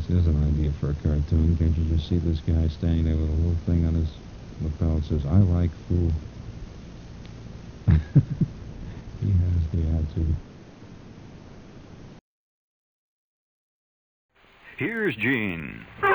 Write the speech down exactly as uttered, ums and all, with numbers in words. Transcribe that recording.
There's an idea for a cartoon. Can't you just see this guy standing there with a little thing on his lapel that says, I like fool. He has the attitude. Here's Gene.